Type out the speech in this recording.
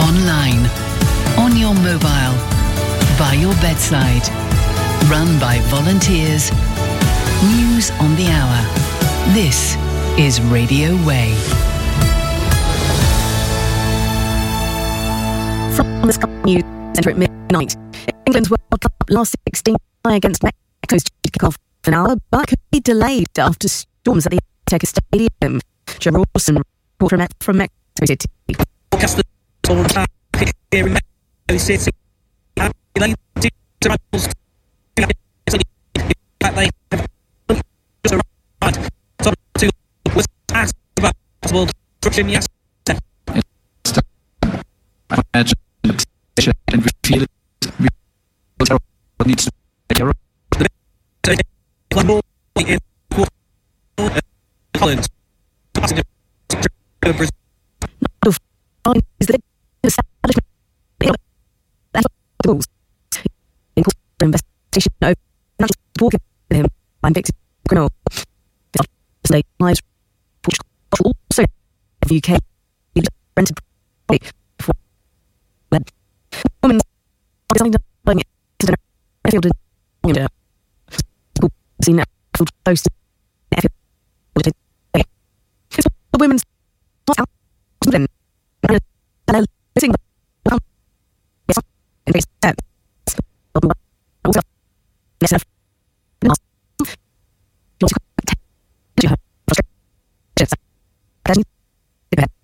online, on your mobile, by your bedside. Run by volunteers. News on the hour. This is Radio Way. From the Sky News Centre at midnight, England's World Cup last 16 against Mexico's due to kick off an hour, but could be delayed after storms at the Azteca Stadium. Joe Rawson from Mexico City. Forecasters all the time here in Mexico City. They have just arrived. So to was asked about possible disruption yesterday. I imagine and we feel it needs to take care of Collins. Is that establishment investigation over walking with him by victim criminal. Slate lives also the UK rented property for women designing the Airfield in seen that close to the women's then living